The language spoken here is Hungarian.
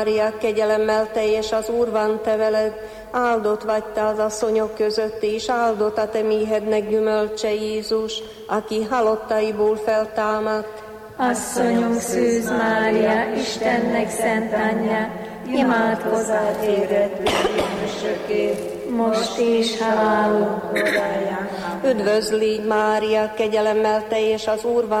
Mária, kegyelemmel teljes, az Úr van te veled, áldott vagy te az asszonyok között, és áldott a te méhednek gyümölcse Jézus, aki halottaiból feltámadt. Asszonyunk Szűz Mária, Istennek szent anyja, imádkozzál téged, bűnösökért, most és halálunk óráján. Üdvözl légy, Mária, kegyelemmel teljes, az Úr van